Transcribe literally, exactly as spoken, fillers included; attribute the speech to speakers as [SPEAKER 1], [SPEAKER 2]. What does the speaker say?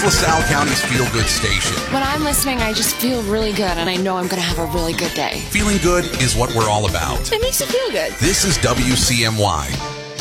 [SPEAKER 1] is LaSalle County's feel-good station.
[SPEAKER 2] When I'm listening, I just feel really good, and I know I'm going to have a really good day.
[SPEAKER 1] Feeling good is what we're all about.
[SPEAKER 2] It makes you feel good.
[SPEAKER 1] This is W C M Y.